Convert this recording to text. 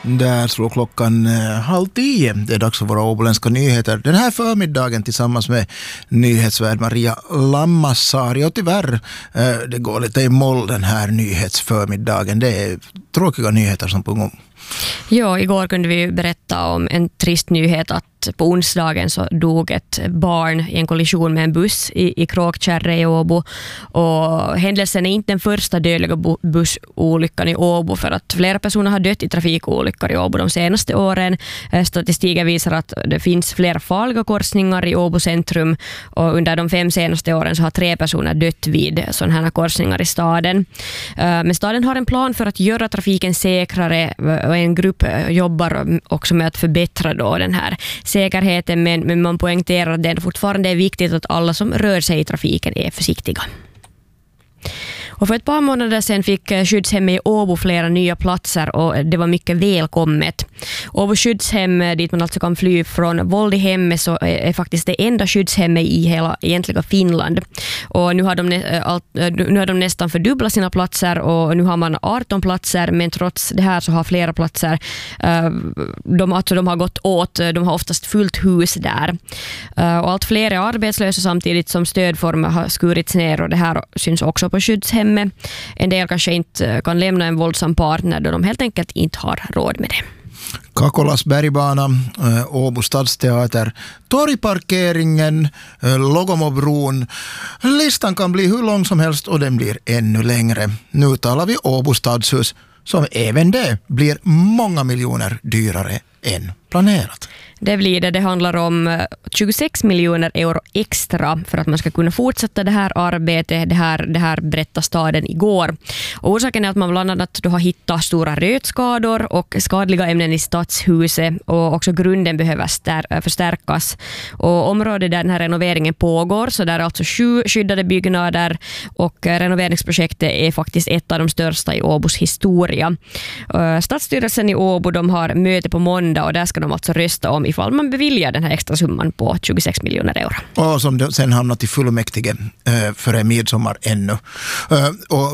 Där slår klockan 9:30. Det är dags för våra åboländska nyheter. Den här förmiddagen tillsammans med nyhetsvärd Maria Lammassaari. Och tyvärr, det går lite i moll den här nyhetsförmiddagen. Det är tråkiga nyheter som på gång. Ja, igår kunde vi berätta om en trist nyhet att på onsdagen så dog ett barn i en kollision med en buss i Kråkkärre i Åbo. Och händelsen är inte den första dödliga bussolyckan i Åbo, för att flera personer har dött i trafikolyckor i Åbo de senaste åren. Statistiken visar att det finns flera farliga korsningar i Åbo centrum, och under de 5 senaste åren så har 3 personer dött vid sådana här korsningar i staden. Men staden har en plan för att göra trafiken säkrare, och en grupp jobbar också med att förbättra då den här säkerheten, men man poängterar att det fortfarande är viktigt att alla som rör sig i trafiken är försiktiga. Och för ett par månader sedan fick skyddshemmet i Åbo flera nya platser, och det var mycket välkommet. Åbo skyddshem, dit man alltså kan fly från våld i hemmet, så är faktiskt det enda skyddshemmet i hela egentliga Finland. Och nu har de nästan fördubblat sina platser, och nu har man 18 platser, men trots det här så har flera platser de har gått åt. De har oftast fullt hus där. Och allt fler är arbetslösa samtidigt som stödformer har skurits ner, och det här syns också på skyddshemmet. En del kanske inte kan lämna en våldsam partner då de helt enkelt inte har råd med det. Kakolas bergbana, Åbo stadsteater, torgparkeringen, Logomobron. Listan kan bli hur lång som helst, och den blir ännu längre. Nu talar vi Åbo stadshus, som även det blir många miljoner dyrare än planerat. Det blir det. Det handlar om 26 miljoner euro extra för att man ska kunna fortsätta det här arbetet. Det här berättade staden igår. Och orsaken är att man bland annat har hittat stora rötskador och skadliga ämnen i stadshuset, och också grunden behöver förstärkas. Och området där den här renoveringen pågår, så där är alltså 7 skyddade byggnader, och renoveringsprojektet är faktiskt ett av de största i Åbos historia. Stadsstyrelsen i Åbo, de har möte på måndag, och där ska de alltså rösta om ifall man beviljar den här extra summan på 26 miljoner euro. Och som sen hamnat i fullmäktige före midsommar ännu. Och